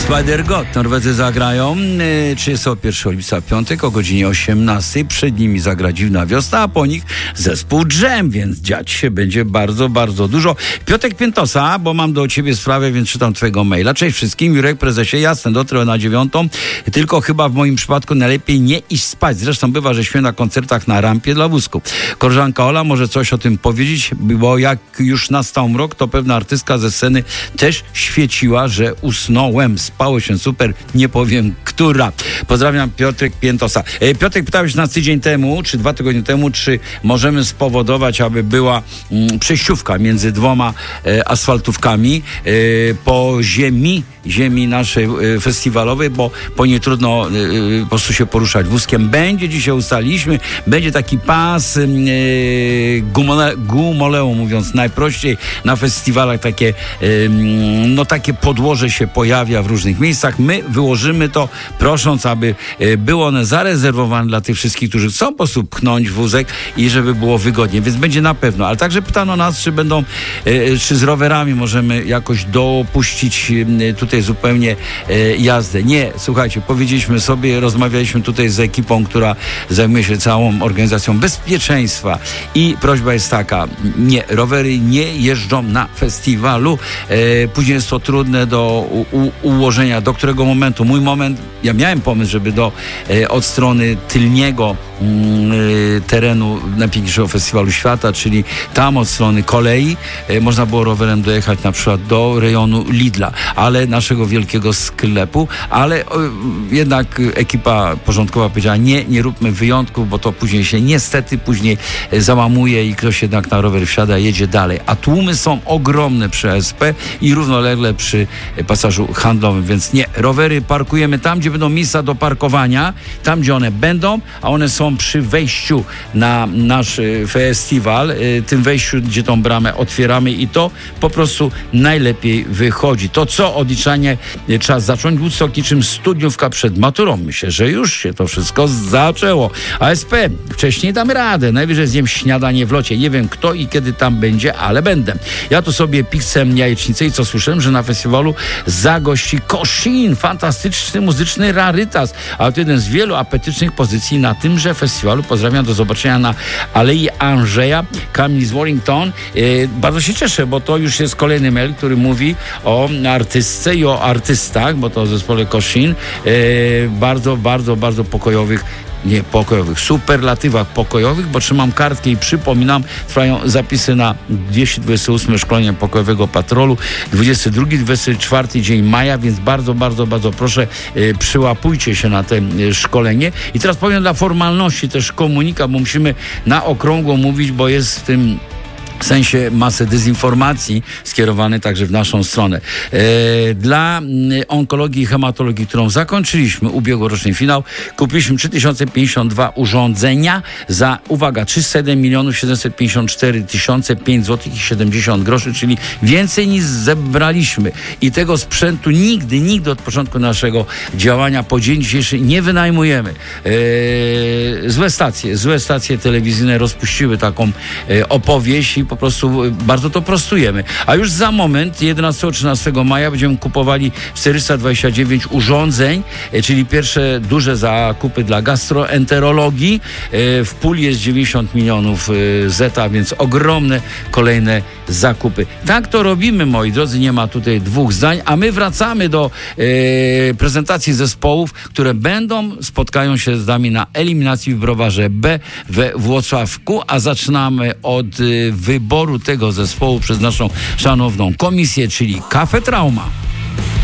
Spider-God. Norwedzy zagrają 31 lipca, piątek o godzinie 18. Przed nimi zagra Dziwna Wiosna, a po nich zespół Dżem, więc dziać się będzie bardzo, bardzo dużo. Piotrek Piętosa, bo mam do ciebie sprawę, więc czytam twojego maila. Cześć wszystkim, Jurek, prezesie, jasne, dotrę na 9, tylko chyba w moim przypadku najlepiej nie iść spać. Zresztą bywa, że śpię na koncertach na rampie dla wózków. Koleżanka Ola może coś o tym powiedzieć, bo jak już nastał mrok, to pewna artystka ze sceny też świeciła, że usnąłem. Spało się super, nie powiem, która. Pozdrawiam, Piotrek Piętosa. Piotrek, pytałeś nas tydzień temu, czy 2 tygodnie temu, czy możemy spowodować, aby była przejściówka między dwoma asfaltówkami po ziemi naszej festiwalowej, bo po niej trudno po prostu się poruszać wózkiem. Będzie, dzisiaj ustaliliśmy, będzie taki pas gumoleo, mówiąc najprościej, na festiwalach takie podłoże się pojawia w różnych miejscach. My wyłożymy to, prosząc, aby było one zarezerwowane dla tych wszystkich, którzy chcą po prostu pchnąć wózek i żeby było wygodnie, więc będzie na pewno. Ale także pytano nas, czy z rowerami możemy jakoś dopuścić tutaj zupełnie jazdę. Nie, słuchajcie, powiedzieliśmy sobie, rozmawialiśmy tutaj z ekipą, która zajmuje się całą organizacją bezpieczeństwa i prośba jest taka, nie, rowery nie jeżdżą na festiwalu. Później jest to trudne do ułożenia, do którego momentu. Mój moment, ja miałem pomysł, żeby od strony tylniego terenu najpiękniejszego festiwalu świata, czyli tam od strony kolei, można było rowerem dojechać na przykład do rejonu Lidla, ale naszego wielkiego sklepu, ale jednak ekipa porządkowa powiedziała, nie róbmy wyjątków, bo to później się niestety załamuje i ktoś jednak na rower wsiada i jedzie dalej. A tłumy są ogromne przy SP i równolegle przy pasażu handlowym, więc nie, rowery parkujemy tam, gdzie będą miejsca do parkowania, tam, gdzie one będą, a one są przy wejściu na nasz festiwal, tym wejściu, gdzie tą bramę otwieramy i to po prostu najlepiej wychodzi. To co? Odliczanie trzeba zacząć. Woodstock niczym studniówka przed maturą. Myślę, że już się to wszystko zaczęło. ASP, wcześniej dam radę. Najwyżej zjem śniadanie w locie. Nie wiem kto i kiedy tam będzie, ale będę. Ja tu sobie pizzę jajecznicę i co słyszałem, że na festiwalu zagości Koszin. Fantastyczny muzyczny rarytas. A to jeden z wielu apetycznych pozycji na tymże festiwalu. Pozdrawiam, do zobaczenia na Alei Andrzeja. Kamil z Warrington. Bardzo się cieszę, bo to już jest kolejny mail, który mówi o artystce i o artystach, bo to w zespole Koszin. Bardzo, bardzo, bardzo superlatywach pokojowych, bo trzymam kartkę i przypominam, trwają zapisy na 228 szkolenie pokojowego patrolu, 22-24 dzień maja, więc bardzo, bardzo, bardzo proszę, przyłapujcie się na to szkolenie. I teraz powiem dla formalności też komunikat, bo musimy na okrągło mówić, bo jest w tym sensie masę dezinformacji skierowany także w naszą stronę. Dla onkologii i hematologii, którą zakończyliśmy, ubiegłoroczny finał, kupiliśmy 3052 urządzenia za, uwaga, 301 754 500 zł i 70 groszy, czyli więcej niż zebraliśmy. I tego sprzętu nigdy od początku naszego działania po dzień dzisiejszy nie wynajmujemy. Złe stacje telewizyjne rozpuściły taką opowieść i po prostu bardzo to prostujemy. A już za moment, 11-13 maja, będziemy kupowali 429 urządzeń, czyli pierwsze duże zakupy dla gastroenterologii. W puli jest 90 milionów zeta, więc ogromne kolejne zakupy. Tak to robimy, moi drodzy, nie ma tutaj dwóch zdań, a my wracamy do prezentacji zespołów, które spotkają się z nami na eliminacji w Browarze B we Włocławku, a zaczynamy od wyboru tego zespołu przez naszą szanowną komisję, czyli Cafe Trauma.